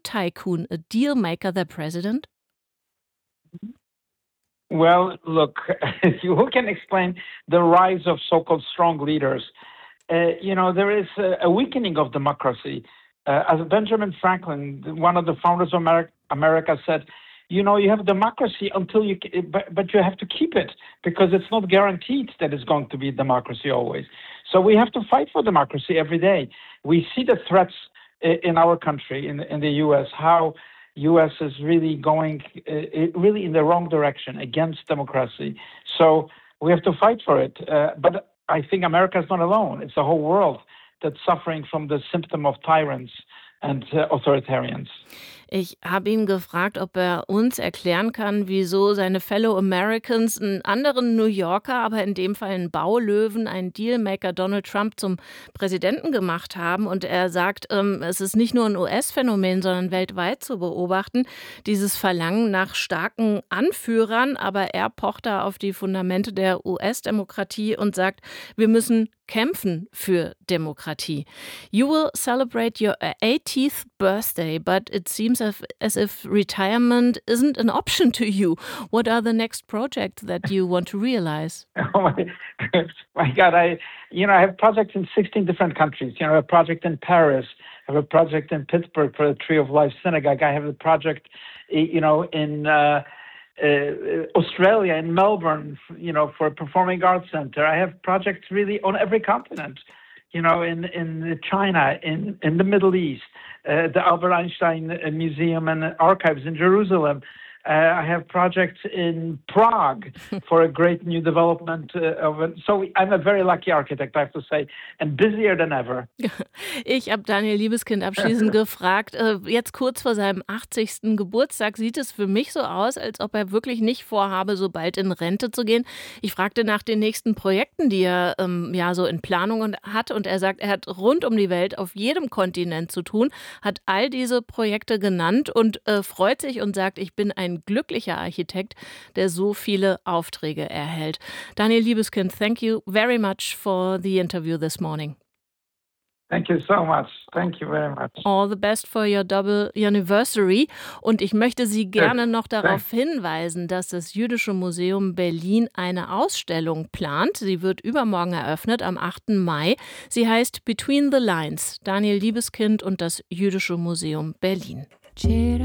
Isn't Tycoon a deal maker, the president? Well, look, who can explain the rise of so-called strong leaders? There is a weakening of democracy. As Benjamin Franklin, one of the founders of America, said, you have democracy but you have to keep it because it's not guaranteed that it's going to be democracy always. So we have to fight for democracy every day. We see the threats in our country, in the U.S., how U.S. is really going really in the wrong direction against democracy. So we have to fight for it. But I think America is not alone. It's the whole world that's suffering from the symptom of tyrants and authoritarians. Ich habe ihn gefragt, ob er uns erklären kann, wieso seine Fellow Americans einen anderen New Yorker, aber in dem Fall einen Baulöwen, einen Dealmaker Donald Trump zum Präsidenten gemacht haben. Und er sagt, es ist nicht nur ein US-Phänomen, sondern weltweit zu beobachten, dieses Verlangen nach starken Anführern. Aber er pocht da auf die Fundamente der US-Demokratie und sagt, wir müssen kämpfen für Demokratie. You will celebrate your 80th birthday, but it seems as if retirement isn't an option to you. What are the next projects that you want to realize? Oh my God! I have projects in 16 different countries. I have a project in Paris. I have a project in Pittsburgh for the Tree of Life Synagogue. I have a project, in Australia, in Melbourne, for a performing arts center. I have projects really on every continent, in China, in the Middle East, the Albert Einstein Museum and Archives in Jerusalem. I have projects in Prague for a great new development so I'm a very lucky architect, I have to say, and busier than ever. Ich habe Daniel Liebeskind abschließend gefragt, jetzt kurz vor seinem 80. Geburtstag sieht es für mich so aus, als ob er wirklich nicht vorhabe, so bald in Rente zu gehen. Ich fragte nach den nächsten Projekten, die er so in Planung hat, und er sagt, er hat rund um die Welt auf jedem Kontinent zu tun, hat all diese Projekte genannt und freut sich und sagt, ich bin ein glücklicher Architekt, der so viele Aufträge erhält. Daniel Liebeskind, thank you very much for the interview this morning. Thank you so much. Thank you very much. All the best for your double anniversary. Und ich möchte Sie gerne noch darauf hinweisen, dass das Jüdische Museum Berlin eine Ausstellung plant. Sie wird übermorgen eröffnet, am 8. Mai. Sie heißt Between the Lines. Daniel Liebeskind und das Jüdische Museum Berlin.